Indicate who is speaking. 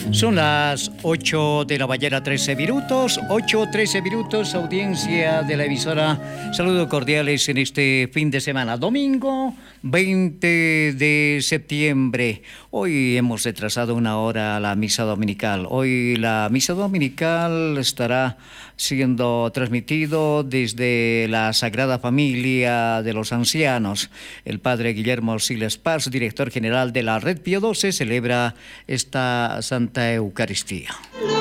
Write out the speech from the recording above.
Speaker 1: Son las 8 de la mañana, 13 minutos, 8:13 minutos, audiencia de la emisora. Saludos cordiales en este fin de semana, domingo 20 de septiembre. Hoy hemos retrasado una hora la misa dominical. Hoy la misa dominical estará siendo transmitido desde la Sagrada Familia de los Ancianos. El padre Guillermo Siles Paz, director general de la Red Pío XII, celebra esta Santa Eucaristía.